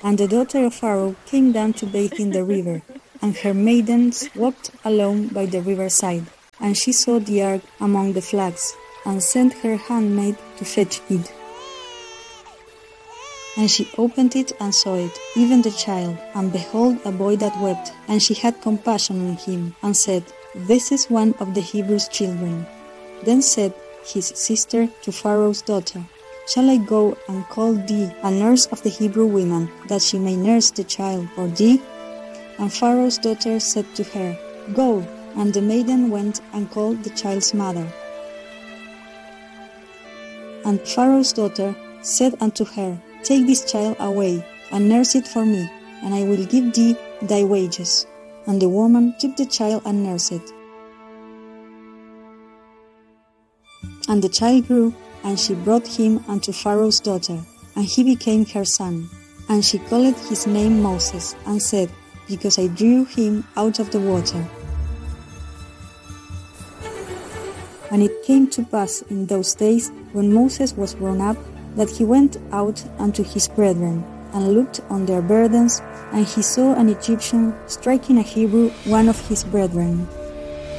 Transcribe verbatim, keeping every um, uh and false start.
And the daughter of Pharaoh came down to bathe in the river, and her maidens walked alone by the riverside. And she saw the ark among the flags, and sent her handmaid to fetch it. And she opened it and saw it, even the child, and behold, a boy that wept. And she had compassion on him, and said, This is one of the Hebrews' children. Then said his sister to Pharaoh's daughter, Shall I go and call thee a nurse of the Hebrew women, that she may nurse the child for thee? And Pharaoh's daughter said to her, Go. And the maiden went and called the child's mother. And Pharaoh's daughter said unto her, Take this child away, and nurse it for me, and I will give thee thy wages. And the woman took the child and nursed it. And the child grew, and she brought him unto Pharaoh's daughter, and he became her son. And she called his name Moses, and said, Because I drew him out of the water. And it came to pass in those days, when Moses was grown up, that he went out unto his brethren, and looked on their burdens, and he saw an Egyptian striking a Hebrew, one of his brethren.